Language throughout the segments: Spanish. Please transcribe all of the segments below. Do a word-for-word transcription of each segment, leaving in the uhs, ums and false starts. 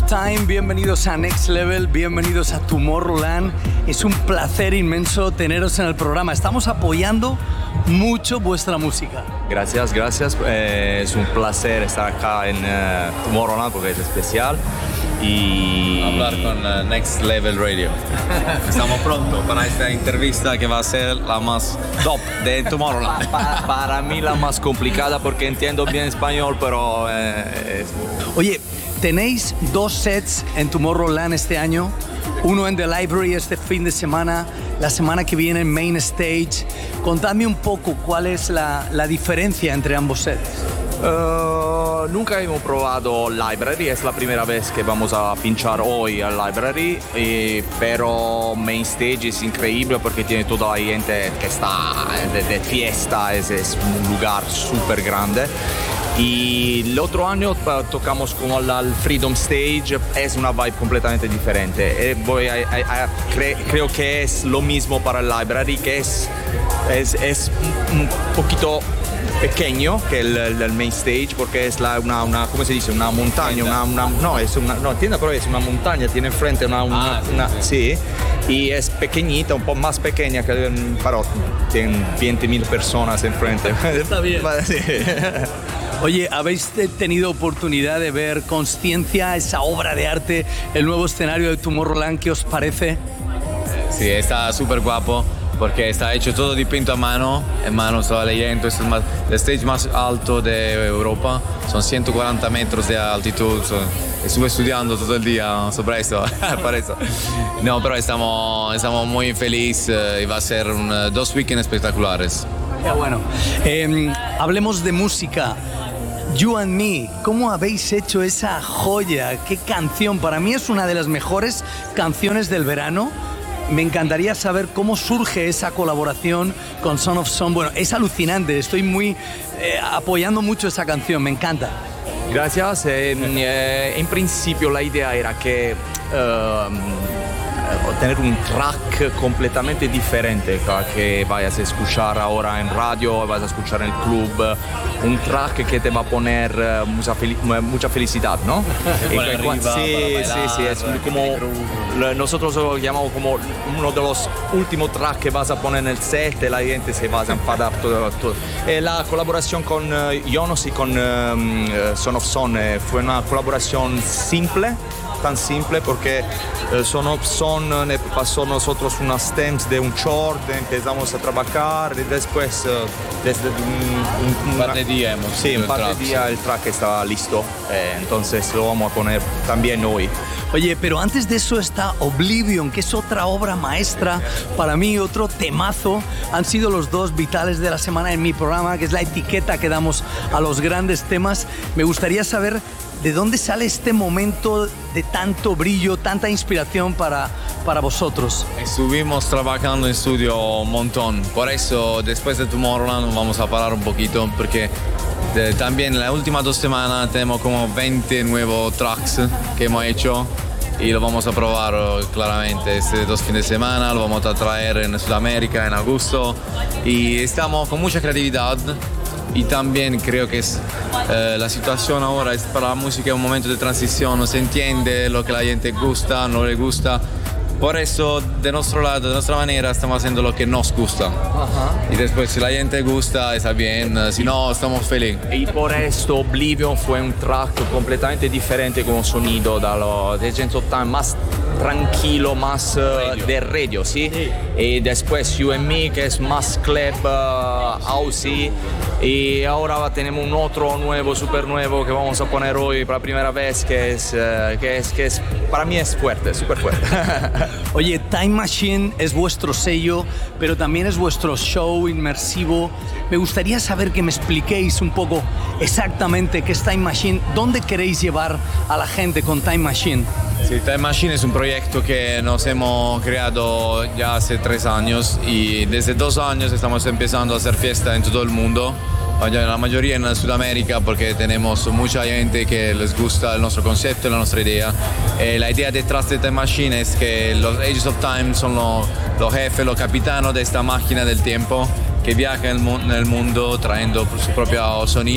Time, bienvenidos a Next Level, bienvenidos a Tomorrowland. Es un placer inmenso teneros en el programa. Estamos apoyando mucho vuestra música. Gracias, gracias. Eh, es un placer estar acá en uh, Tomorrowland porque es especial. Y hablar con uh, Next Level Radio. Estamos pronto para esta entrevista que va a ser la más top de Tomorrowland. Pa- para mí la más complicada porque entiendo bien español, pero... Eh, es... Oye, tenéis dos sets en Tomorrowland este año. Uno en The Library este fin de semana, la semana que viene en Main Stage. Contadme un poco cuál es la, la diferencia entre ambos sets. Uh, nunca hemos probado Library, es la primera vez que vamos a pinchar hoy al Library, y, pero Main Stage es increíble porque tiene toda la gente que está de, de fiesta, es, es un lugar súper grande. Y el otro año tocamos como al Freedom Stage, es una vibe completamente diferente. Y voy a, a, a, cre, creo que es lo mismo para el Library, que es, es, es un poquito pequeño que el, el, el Main Stage porque es la, una, una, ¿cómo se dice? Una montaña, una, una, no, es una, no, tienda, pero es una montaña, tiene enfrente una, una, ah, sí, una sí. sí, y es pequeñita, un poco más pequeña que el Parot, tienen veinte mil personas enfrente. Está bien. Sí. Oye, ¿habéis tenido oportunidad de ver Consciencia, esa obra de arte, el nuevo escenario de Tomorrowland? ¿Qué os parece? Sí, está súper guapo porque está hecho todo dipinto a mano, en mano estaba leyendo, es el, más, el stage más alto de Europa, son ciento cuarenta metros de altitud, son, estuve estudiando todo el día sobre esto, para eso. No, pero estamos, estamos muy felices y va a ser un, dos weekends espectaculares. Qué bueno. Eh, hablemos de música. You and Me, ¿cómo habéis hecho esa joya? ¿Qué canción? Para mí es una de las mejores canciones del verano. Me encantaría saber cómo surge esa colaboración con Son of Son. Bueno, es alucinante, estoy muy eh, apoyando mucho esa canción, me encanta. Gracias. Eh, eh, en principio la idea era que uh, tener un track completamente diferente que vayas a escuchar ahora en radio, vas a escuchar en el club, un track que te va a poner uh, mucha, fel- mucha felicidad, ¿no? Y y arriba, sí, bailar, sí, sí, es como nosotros lo llamamos como uno de los últimos tracks que vas a poner en el set y la gente se va a enfadar todo, todo. Eh, la colaboración con uh, Jonas y con uh, Son of Son eh, fue una colaboración simple, tan simple porque eh, Son of Son eh, pasó nosotros unas stems de un short, empezamos a trabajar y después eh, desde un, un, un par de días hemos sí, un par de días el track está listo, eh, entonces lo vamos a poner también hoy. Oye, pero antes de eso está Oblivion, que es otra obra maestra para mí, otro temazo. Han sido los dos vitales de la semana en mi programa, que es la etiqueta que damos a los grandes temas. Me gustaría saber de dónde sale este momento de tanto brillo, tanta inspiración para, para vosotros. Estuvimos trabajando en estudio un montón, por eso después de Tomorrowland vamos a parar un poquito porque de, también en las últimas dos semanas tenemos como veinte nuevos tracks que hemos hecho y lo vamos a probar claramente este dos fines de semana, lo vamos a traer en Sudamérica en agosto y estamos con mucha creatividad. Y también creo que es, eh, la situación ahora es para la música es un momento de transición, no se entiende lo que la gente gusta, no le gusta. Por eso, de nuestro lado, de nuestra manera, estamos haciendo lo que nos gusta. Uh-huh. Y después, si la gente gusta, está bien, si no, estamos felices. Y por esto, Oblivion fue un track completamente diferente como sonido de los Agents of Time, más tranquilo, más uh, de radio, ¿sí? sí. Y después You and Me, que es más club, uh, housey. Y ahora tenemos un otro nuevo, súper nuevo, que vamos a poner hoy por la primera vez, que es, uh, que es, que es para mí es fuerte, súper fuerte. Oye, Time Machine es vuestro sello, pero también es vuestro show inmersivo. Me gustaría saber que me expliquéis un poco exactamente qué es Time Machine, dónde queréis llevar a la gente con Time Machine. Sí, Time Machine es un proyecto que nos hemos creado ya hace tres años y desde dos años estamos empezando a hacer fiesta en todo el mundo. La mayoría en Sudamérica porque tenemos mucha gente que les gusta el nuestro concepto, la nuestra idea. Eh, la idea detrás de Time Machine es que los Ages of Time son los, los jefes, los capitanos de esta máquina del tiempo que viaja en el mundo trayendo su propio sonido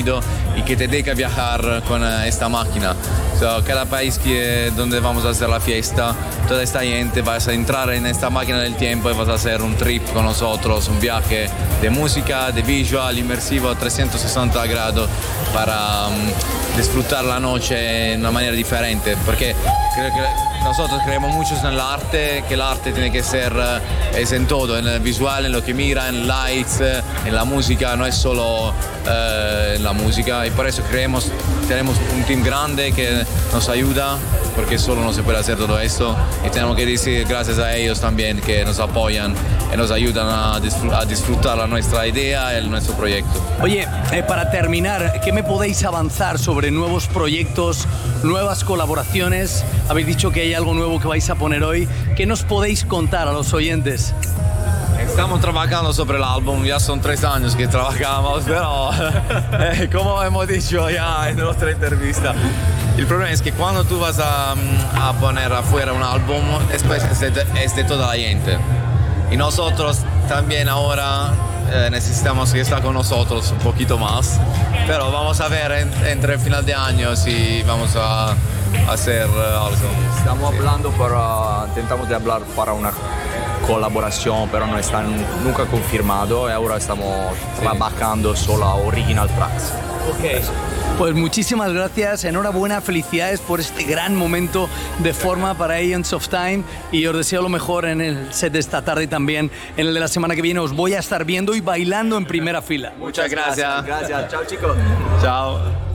y que te deja viajar con esta máquina. So, cada país que, donde vamos a hacer la fiesta, toda esta gente vas a entrar en esta máquina del tiempo y vas a hacer un trip con nosotros, un viaje de música, de visual, inmersivo, trescientos sesenta grados para um, disfrutar la noche de una manera diferente, porque creo que nosotros creemos mucho en el arte, que el arte tiene que ser es en todo, en el visual, en lo que mira, en lights, en la música, no es solo eh, en la música, y por eso creemos, tenemos un team grande que nos ayuda, porque solo no se puede hacer todo esto, y tenemos que decir gracias a ellos también que nos apoyan y nos ayudan a, disfr a disfrutar la nuestra idea y nuestro proyecto. Oye, eh, para terminar, ¿qué me podéis avanzar sobre nuevos proyectos, nuevas colaboraciones? Habéis dicho que hay algo nuevo que vais a poner hoy. ¿Qué nos podéis contar a los oyentes? Estamos trabajando sobre el álbum, ya son tres años que trabajamos, pero eh, como hemos dicho ya en nuestra entrevista, el problema es que cuando tú vas a, a poner afuera un álbum, después es de, es de toda la gente. Y nosotros también ahora eh, necesitamos que esté con nosotros un poquito más, pero vamos a ver en, entre el final de año si vamos a, a hacer uh, algo. Estamos sí. hablando para, intentamos de hablar para una colaboración, pero no está nunca confirmado y ahora estamos sí. trabajando solo a original tracks. Okay. Pues muchísimas gracias, enhorabuena, felicidades por este gran momento de forma para Aeons of Time y os deseo lo mejor en el set de esta tarde y también en el de la semana que viene. Os voy a estar viendo y bailando en primera fila. Muchas gracias. Gracias, chao chicos. Chao.